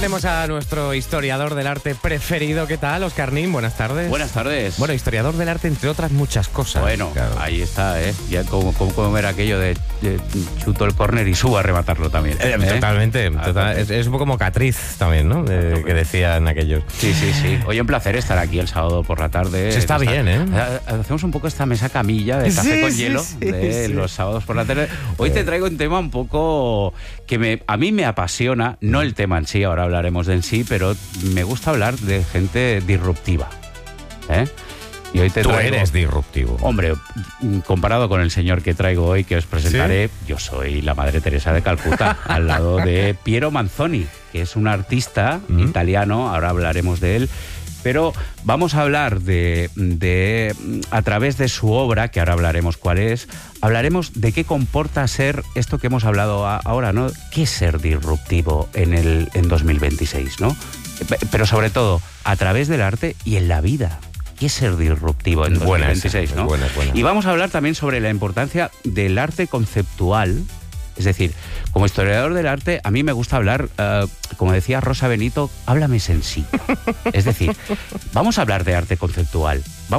Tenemos a nuestro historiador del arte preferido. ¿Qué tal, Óscar Nin? Buenas tardes. Buenas tardes. Bueno, historiador del arte, entre otras muchas cosas. Bueno, claro. Ahí está, ¿eh? Ya como ver aquello de chuto el córner y subo a rematarlo también. Totalmente. Es un poco como Catriz también, ¿no? Que decían aquellos. Sí. Oye, un placer estar aquí el sábado por la tarde. Se está bien, ¿eh? Hacemos un poco esta mesa camilla de café con hielo de los sábados por la tarde. Hoy te traigo un tema un poco que a mí me apasiona, no el tema en sí, ahora hablaremos de en sí, pero me gusta hablar de gente disruptiva. Y hoy Tú eres disruptivo. Hombre, comparado con el señor que traigo hoy, que os presentaré, ¿sí? Yo soy la Madre Teresa de Calcuta, al lado de Piero Manzoni, que es un artista italiano, ahora hablaremos de él. Pero vamos a hablar a través de su obra, que ahora hablaremos cuál es, hablaremos de qué comporta ser esto que hemos hablado ahora, ¿no? ¿Qué es ser disruptivo en 2026, ¿no? Pero sobre todo, a través del arte y en la vida. ¿Qué es ser disruptivo en 2026, ¿no? Buena. Y vamos a hablar también sobre la importancia del arte conceptual. Es decir, como historiador del arte, a mí me gusta hablar, como decía Rosa Benito, háblame sencillo. Es decir, vamos a hablar de arte conceptual.